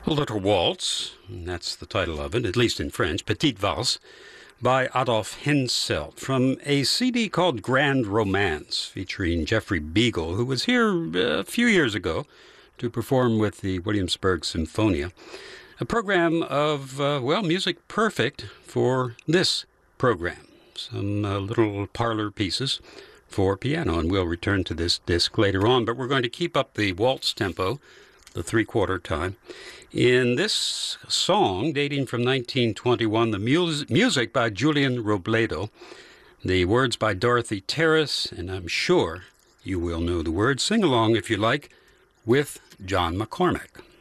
A Little Waltz, and that's the title of it, at least in French, Petite Valse, by Adolf Henselt, from a CD called Grand Romance, featuring Jeffrey Beagle, who was here a few years ago to perform with the Williamsburg Symphonia. A program of, music perfect for this program. Some little parlor pieces for piano, and we'll return to this disc later on, but we're going to keep up the waltz tempo, the three-quarter time. In this song, dating from 1921, the music by Julian Robledo, the words by Dorothy Terrace, and I'm sure you will know the words. Sing along, if you like, with John McCormack.